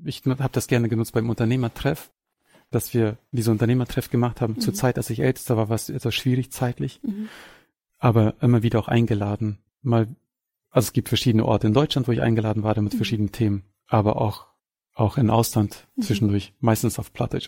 ich habe das gerne genutzt beim Unternehmertreff, dass wir diese Unternehmertreff gemacht haben. Zur Zeit, als ich Ältester war, war es etwas schwierig zeitlich, aber immer wieder auch eingeladen. Also es gibt verschiedene Orte in Deutschland, wo ich eingeladen war mit verschiedenen Themen, aber auch in Ausland zwischendurch, meistens auf Plattdeutsch.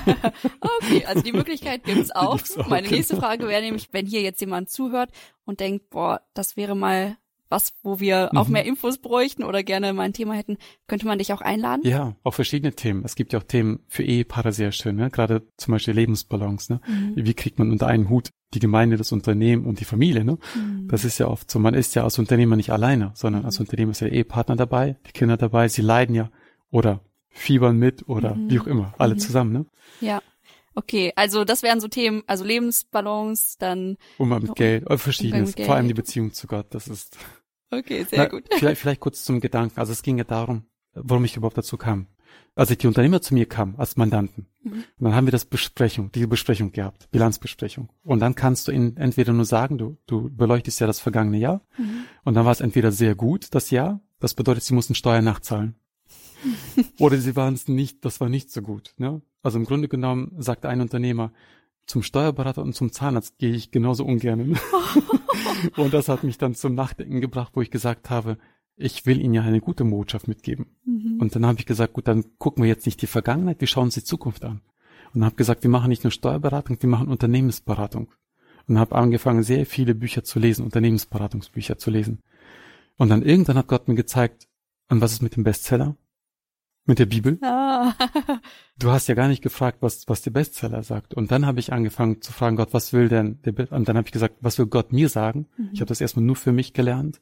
Okay, also die Möglichkeit gibt's auch. Meine nächste genau. Frage wäre nämlich, wenn hier jetzt jemand zuhört und denkt, boah, das wäre mal was, wo wir auch mehr Infos bräuchten oder gerne mal ein Thema hätten, könnte man dich auch einladen? Ja, auch verschiedene Themen. Es gibt ja auch Themen für Ehepaare sehr schön, ne? Gerade zum Beispiel Lebensbalance, ne? Wie kriegt man unter einen Hut die Gemeinde, das Unternehmen und die Familie, ne? Das ist ja oft so, man ist ja als Unternehmer nicht alleine, sondern als Unternehmer ist ja der Ehepartner dabei, die Kinder dabei, sie leiden ja oder fiebern mit oder wie auch immer, alle zusammen, ne? Ja. Okay, also das wären so Themen, also Lebensbalance, dann Umgang mit Geld, verschiedenes, vor allem die Beziehung zu Gott, das ist... Okay, sehr gut. Vielleicht kurz zum Gedanken, also es ging ja darum, warum ich überhaupt dazu kam. Als die Unternehmer zu mir kamen, als Mandanten, und dann haben wir diese Besprechung gehabt, Bilanzbesprechung. Und dann kannst du ihnen entweder nur sagen, du beleuchtest ja das vergangene Jahr, und dann war es entweder sehr gut, das Jahr, das bedeutet, sie mussten Steuern nachzahlen. Oder sie waren es nicht, das war nicht so gut, ne? Also im Grunde genommen sagte ein Unternehmer, zum Steuerberater und zum Zahnarzt gehe ich genauso ungern. Und das hat mich dann zum Nachdenken gebracht, wo ich gesagt habe, ich will Ihnen ja eine gute Botschaft mitgeben. Und dann habe ich gesagt, gut, dann gucken wir jetzt nicht die Vergangenheit, wir schauen uns die Zukunft an. Und habe gesagt, wir machen nicht nur Steuerberatung, wir machen Unternehmensberatung. Und habe angefangen, sehr viele Bücher zu lesen, Unternehmensberatungsbücher zu lesen. Und dann irgendwann hat Gott mir gezeigt, und was ist mit dem Bestseller? Mit der Bibel? Ah. Du hast ja gar nicht gefragt, was der Bestseller sagt. Und dann habe ich angefangen zu fragen, Gott, was will denn und dann habe ich gesagt, was will Gott mir sagen? Ich habe das erstmal nur für mich gelernt.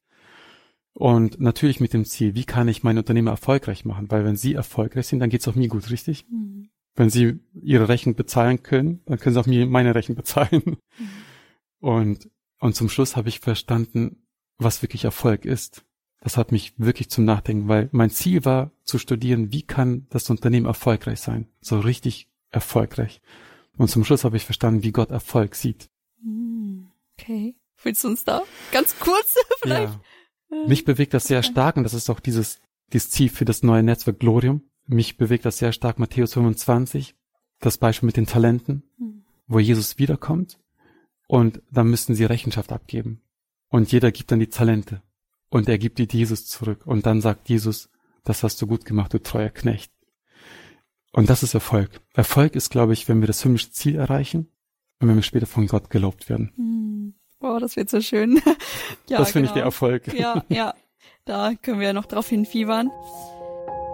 Und natürlich mit dem Ziel, wie kann ich meine Unternehmer erfolgreich machen? Weil wenn sie erfolgreich sind, dann geht's auch mir gut, richtig? Wenn sie ihre Rechnung bezahlen können, dann können sie auch mir meine Rechnung bezahlen. Und zum Schluss habe ich verstanden, was wirklich Erfolg ist. Das hat mich wirklich zum Nachdenken, weil mein Ziel war zu studieren, wie kann das Unternehmen erfolgreich sein, so richtig erfolgreich. Und zum Schluss habe ich verstanden, wie Gott Erfolg sieht. Okay, willst du uns da ganz kurz vielleicht? Ja. Mich bewegt das sehr stark und das ist auch dieses Ziel für das neue Netzwerk Glorium. Mich bewegt das sehr stark, Matthäus 25, das Beispiel mit den Talenten, wo Jesus wiederkommt und dann müssten sie Rechenschaft abgeben. Und jeder gibt dann die Talente. Und er gibt die Jesus zurück. Und dann sagt Jesus, das hast du gut gemacht, du treuer Knecht. Und das ist Erfolg. Erfolg ist, glaube ich, wenn wir das himmlische Ziel erreichen und wenn wir später von Gott gelobt werden. Boah, das wird so schön. Ja, das finde ich der Erfolg. Ja, da können wir noch drauf hinfiebern.